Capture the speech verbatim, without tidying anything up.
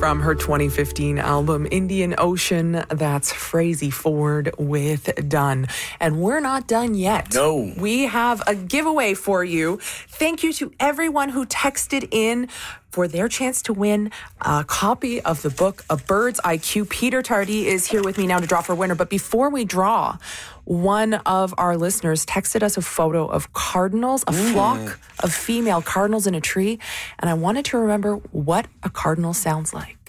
from her twenty fifteen album, Indian Ocean. That's Frazey Ford with Done. And we're not done yet. No. We have a giveaway for you. Thank you to everyone who texted in for their chance to win a copy of the book, A Bird's I Q. Peter Tardy is here with me now to draw for a winner. But before we draw, one of our listeners texted us a photo of cardinals, a mm. flock of female cardinals in a tree. And I wanted to remember what a cardinal sounds like.